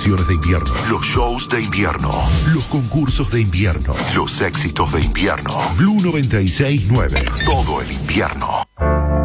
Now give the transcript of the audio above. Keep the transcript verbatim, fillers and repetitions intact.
canciones de invierno, los shows de invierno, los concursos de invierno, los éxitos de invierno. Blue noventa y seis nueve, todo el invierno.